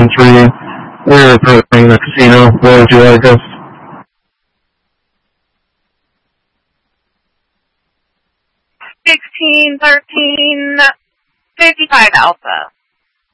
entry. We're approaching the casino. Where would you like us? 16, 13, 55 Alpha.